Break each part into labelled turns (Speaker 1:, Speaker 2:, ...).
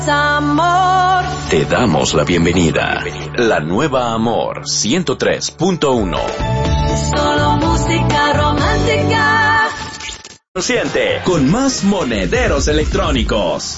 Speaker 1: Amor.
Speaker 2: Te damos la bienvenida. La nueva Amor 103.1.
Speaker 1: Solo música romántica.
Speaker 2: Consciente, con más monederos electrónicos.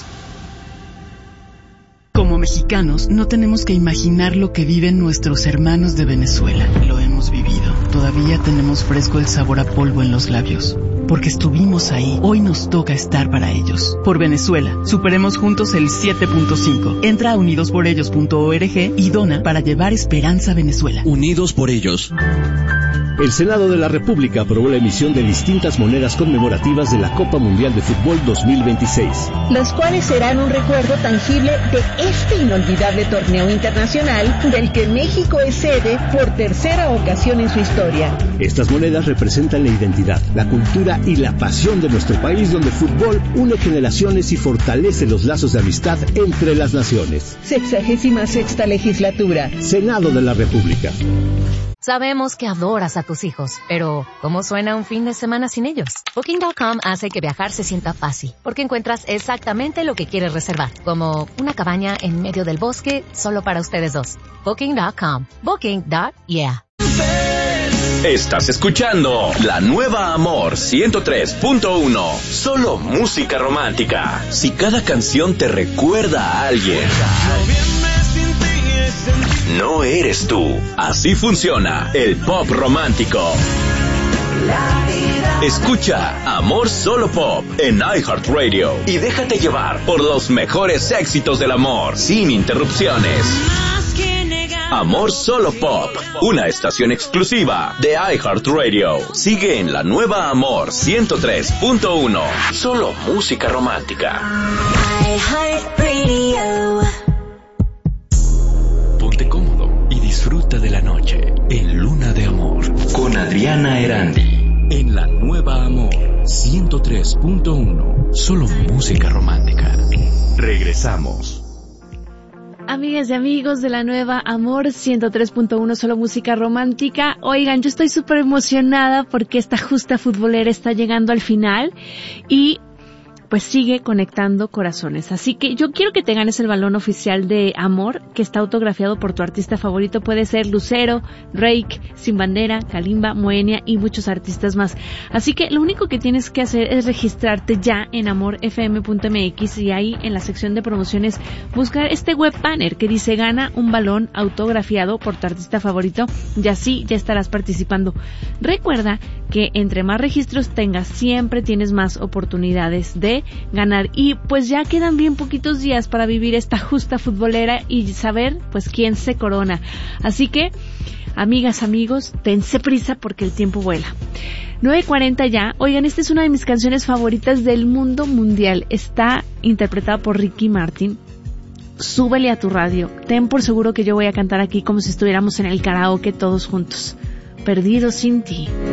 Speaker 3: Como mexicanos, no tenemos que imaginar lo que viven nuestros hermanos de Venezuela. Lo hemos vivido. Todavía tenemos fresco el sabor a polvo en los labios. Porque estuvimos ahí, hoy nos toca estar para ellos. Por Venezuela, superemos juntos el 7.5. Entra a unidosporellos.org y dona para llevar esperanza a Venezuela.
Speaker 4: Unidos por ellos.
Speaker 5: El Senado de la República aprobó la emisión de distintas monedas conmemorativas de la Copa Mundial de Fútbol 2026.
Speaker 6: Las cuales serán un recuerdo tangible de este inolvidable torneo internacional del que México es sede por tercera ocasión en su historia.
Speaker 5: Estas monedas representan la identidad, la cultura y la pasión de nuestro país, donde el fútbol une generaciones y fortalece los lazos de amistad entre las naciones.
Speaker 6: 66ª legislatura.
Speaker 5: Senado de la República.
Speaker 7: Sabemos que adoras a tus hijos, pero ¿cómo suena un fin de semana sin ellos? Booking.com hace que viajar se sienta fácil, porque encuentras exactamente lo que quieres reservar, como una cabaña en medio del bosque solo para ustedes dos. Booking.com. Booking.yeah.
Speaker 2: Estás escuchando La Nueva Amor 103.1. Solo música romántica. Si cada canción te recuerda a alguien, no eres tú. Así funciona el pop romántico. Escucha Amor Solo Pop en iHeartRadio y déjate llevar por los mejores éxitos del amor, sin interrupciones. Amor Solo Pop, una estación exclusiva de iHeartRadio. Sigue en La Nueva Amor 103.1. Solo música romántica.
Speaker 1: iHeartRadio.
Speaker 2: Ponte cómodo y disfruta de la noche en Luna de Amor con Adriana Erandi. En La Nueva Amor 103.1. Solo música romántica. Regresamos.
Speaker 8: Amigas y amigos de La Nueva Amor 103.1, solo música romántica. Oigan, yo estoy súper emocionada porque esta justa futbolera está llegando al final y pues sigue conectando corazones. Así que yo quiero que te ganes el balón oficial de Amor, que está autografiado por tu artista favorito. Puede ser Lucero, Rake, Sin Bandera, Kalimba, Moenia y muchos artistas más. Así que lo único que tienes que hacer es registrarte ya en amorfm.mx y ahí en la sección de promociones buscar este web banner que dice gana un balón autografiado por tu artista favorito y así ya estarás participando. Recuerda que entre más registros tengas, siempre tienes más oportunidades de ganar. Y pues ya quedan bien poquitos días para vivir esta justa futbolera y saber pues quién se corona. Así que, amigas, amigos, dense prisa porque el tiempo vuela. 9:40 ya. Oigan, esta es una de mis canciones favoritas del mundo mundial. Está interpretada por Ricky Martin. Súbele a tu radio. Ten por seguro que yo voy a cantar aquí como si estuviéramos en el karaoke todos juntos. Perdido sin ti.